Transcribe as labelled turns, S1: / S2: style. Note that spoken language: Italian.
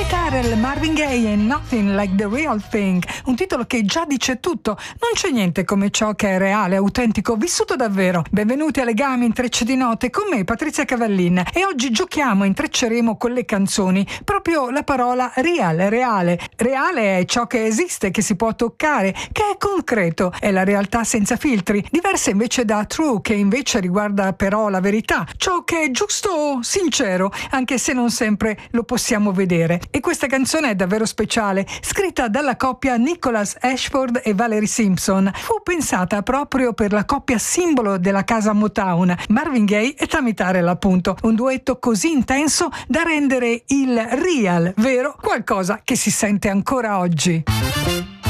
S1: Tarell, Marvin Gaye e Nothing Like the Real Thing, un titolo che già dice tutto. Non c'è niente come ciò che è reale, autentico, vissuto davvero. Benvenuti a Legami, Intrecci di Note, con me Patrizia Cavallin, e oggi giochiamo e intrecceremo con le canzoni proprio la parola reale. Reale è ciò che esiste, che si può toccare, che è concreto, è la realtà senza filtri, diversa invece da true, che invece riguarda però la verità, ciò che è giusto o sincero, anche se non sempre lo possiamo vedere. E questa canzone è davvero speciale, scritta dalla coppia Nicholas Ashford e Valerie Simpson. Fu pensata proprio per la coppia simbolo della casa Motown, Marvin Gaye e Tammy Terrell, appunto. Un duetto così intenso da rendere il real, vero, qualcosa che si sente ancora oggi.